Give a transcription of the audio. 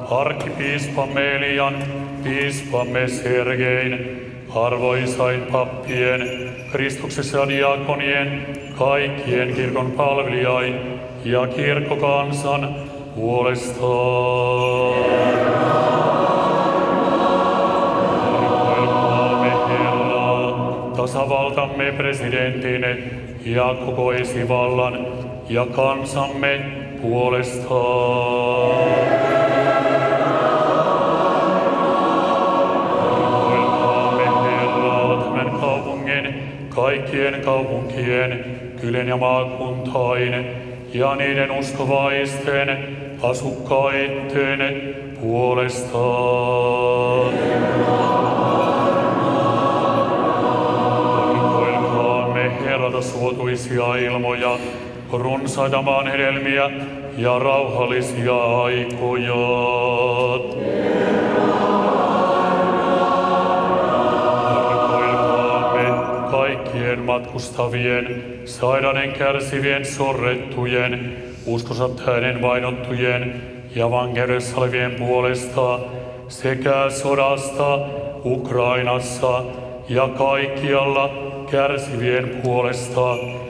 arkkipiispamme Elian, piispamme Sergein, arvoisain pappien, Kristuksessa diakonien, kaikkien kirkon palvelijain ja kirkkokansan puolestaan. Rukoilkaamme Herraa, tasavaltamme presidentine ja koko esivallan ja kansamme puolestaan. Rukoilkaamme Herraa, tämän kaupungin, kaikkien kaupunkien, kylän ja maakuntain ja niiden uskovaisten asukkaiden puolestaan. Rukoilkaamme Herralta suotuisia ilmoja, runsaita maan hedelmiä ja rauhallisia aikoja. Rukoilkaamme kaikkien matkustavien, sairaiden kärsivien, sorrettujen, uskonsa tähden vainottujen ja vankeudessa olevien puolesta sekä sodasta Ukrainassa ja kaikkialla kärsivien puolesta